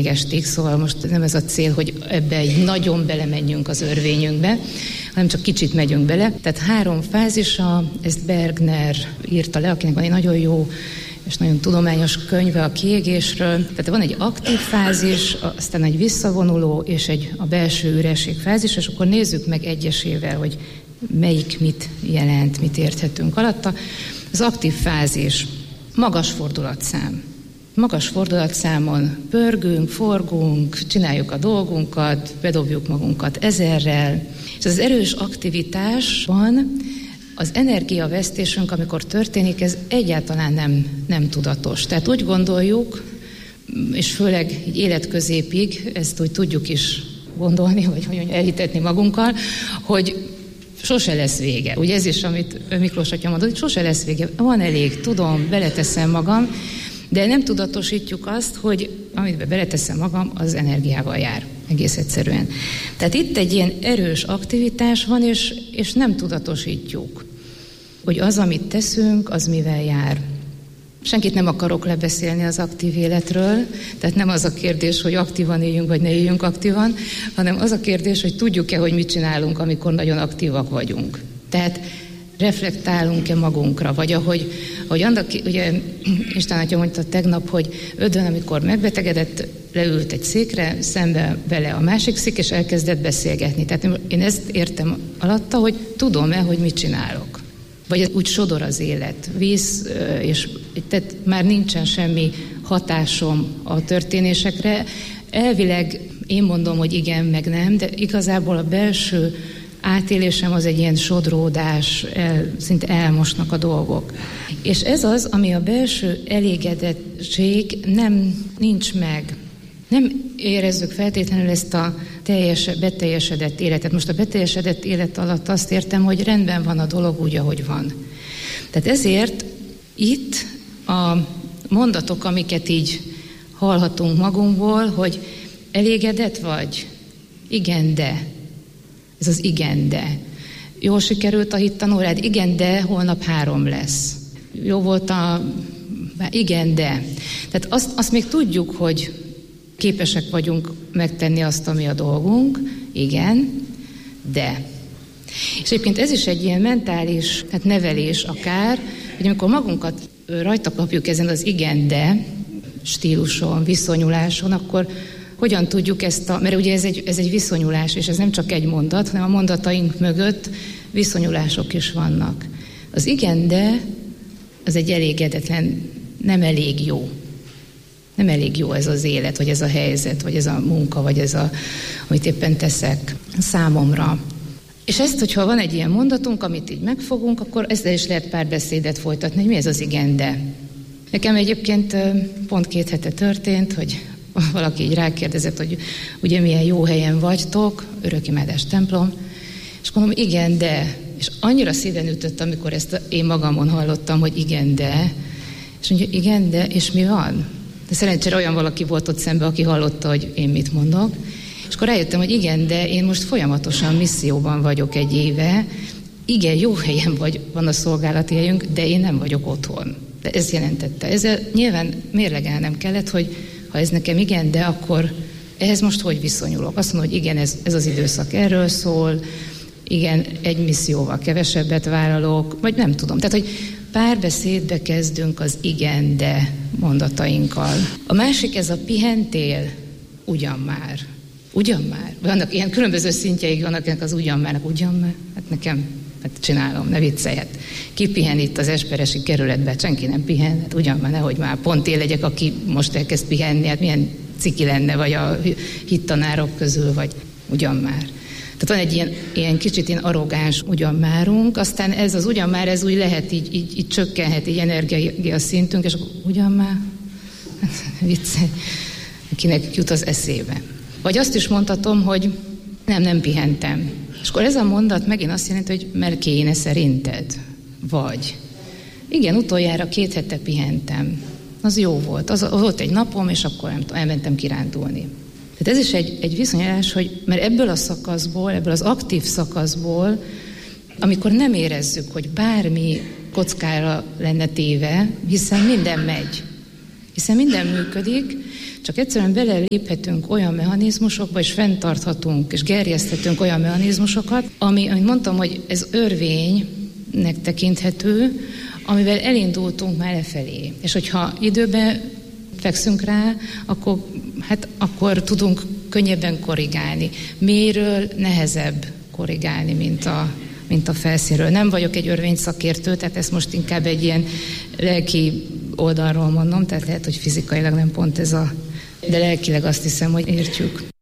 még estig, szóval most nem ez a cél, hogy ebbe így nagyon belemenjünk az örvényünkbe, hanem csak kicsit megyünk bele. Tehát 3 fázisa, ezt Bergner írta le, akinek van egy nagyon jó és nagyon tudományos könyve a kiégésről. Tehát van egy aktív fázis, aztán egy visszavonuló és a belső üresség fázis, és akkor nézzük meg egyesével, hogy melyik mit jelent, mit érthetünk alatta. Az aktív fázis, magas fordulatszám. Magas fordulatszámon pörgünk, forgunk, csináljuk a dolgunkat, bedobjuk magunkat 1000-rel. És az erős aktivitásban az energiavesztésünk, amikor történik, ez egyáltalán nem tudatos. Tehát úgy gondoljuk, és főleg így életközépig, ezt úgy tudjuk is gondolni, vagy elhitetni magunkkal, hogy sose lesz vége. Ugye ez is, amit Miklós atya mondott, hogy sose lesz vége. Van elég, tudom, beleteszem magam, de nem tudatosítjuk azt, hogy amit beleteszem magam, az energiával jár. Egész egyszerűen. Tehát itt egy ilyen erős aktivitás van, és nem tudatosítjuk, hogy az, amit teszünk, az mivel jár. Senkit nem akarok lebeszélni az aktív életről, tehát nem az a kérdés, hogy aktívan éljünk, vagy ne éljünk aktívan, hanem az a kérdés, hogy tudjuk-e, hogy mit csinálunk, amikor nagyon aktívak vagyunk. Tehát reflektálunk-e magunkra, vagy ahogy annak, ugye István atya mondta tegnap, hogy Ödön, amikor megbetegedett, leült egy székre, szembe vele a másik szék, és elkezdett beszélgetni. Tehát én ezt értem alatta, hogy tudom-e, hogy mit csinálok. Vagy úgy sodor az élet, víz, és tehát már nincsen semmi hatásom a történésekre. Elvileg én mondom, hogy igen, meg nem, de igazából a belső átélésem az egy ilyen sodródás, szinte elmosnak a dolgok. És ez az, ami a belső elégedettség nincs meg. Nem érezzük feltétlenül ezt a beteljesedett életet. Most a beteljesedett élet alatt azt értem, hogy rendben van a dolog úgy, ahogy van. Tehát ezért itt a mondatok, amiket így hallhatunk magunkból, hogy elégedett vagy? Igen, de. Ez az igen, de. Jól sikerült a hittanórád? Igen, de holnap 3 lesz. Jó volt igen, de. Tehát azt még tudjuk, hogy képesek vagyunk megtenni azt, ami a dolgunk. Igen, de. És egyébként ez is egy ilyen mentális nevelés akár, hogy amikor magunkat rajta kapjuk ezen az igen, de stíluson, viszonyuláson, akkor hogyan tudjuk mert ugye ez egy viszonyulás, és ez nem csak egy mondat, hanem a mondataink mögött viszonyulások is vannak. Az igen, de az egy elégedetlen, nem elég jó. Nem elég jó ez az élet, vagy ez a helyzet, vagy ez a munka, vagy ez amit éppen teszek számomra. És ezt, hogyha van egy ilyen mondatunk, amit így megfogunk, akkor ezzel is lehet párbeszédet folytatni, hogy mi ez az igen, de. Nekem egyébként pont 2 hete történt, hogy valaki így rákérdezett, hogy ugye milyen jó helyen vagytok, Örökimádás templom, és mondom, igen, de. És annyira szíven ütött, amikor ezt én magamon hallottam, hogy igen, de. És mondja, igen, de, és mi van? De szerencsére olyan valaki volt ott szemben, aki hallotta, hogy én mit mondok. És akkor rájöttem, hogy igen, de én most folyamatosan misszióban vagyok 1 éve. Igen, jó helyen van a szolgálati helyünk, de én nem vagyok otthon. De ez jelentette. Ezzel nyilván mérlegelnem kellett, hogy ha ez nekem igen, de akkor ehhez most hogy viszonyulok? Azt mondom, hogy igen, ez az időszak erről szól, igen, 1 misszióval kevesebbet vállalok, vagy nem tudom. Tehát, hogy párbeszédbe kezdünk az igen, de mondatainkkal. A másik, ez a pihentél, ugyan már. Ugyan már. Vannak ilyen különböző szintjeik vannak ennek az ugyan már. Hát nekem, csinálom, ne viccelj. Ki pihen itt az Esperesi kerületben? Senki nem pihen. Hát ugyan már, nehogy már pont én legyek, aki most elkezd pihenni. Hát milyen ciki lenne, vagy a hittanárok közül, vagy ugyan már. Tehát van egy ilyen kicsit ilyen arrogáns ugyanmárunk, aztán ez az ugyanmár, ez úgy lehet, így csökkenhet, így energia szintünk, és akkor ugyanmár, viccelj, kinek jut az eszébe. Vagy azt is mondhatom, hogy nem pihentem. És akkor ez a mondat megint azt jelenti, hogy mert kéne szerinted. Vagy igen, utoljára 2 hete pihentem. Az jó volt. Az volt egy napom, és akkor nem tudom, elmentem kirándulni. Tehát ez is egy viszonyulás, hogy mert ebből a szakaszból, ebből az aktív szakaszból, amikor nem érezzük, hogy bármi kockára lenne téve, hiszen minden megy. Hiszen minden működik, csak egyszerűen beleléphetünk olyan mechanizmusokba, és fenntarthatunk, és gerjeszthetünk olyan mechanizmusokat, amit mondtam, hogy ez örvénynek tekinthető, amivel elindultunk már lefelé. És hogyha időben fekszünk rá, akkor tudunk könnyebben korrigálni. Mélyről nehezebb korrigálni, mint a felszínről. Nem vagyok egy örvényszakértő, tehát ezt most inkább egy ilyen lelki oldalról mondom, tehát lehet, hogy fizikailag nem pont ez de lelkileg azt hiszem, hogy értjük.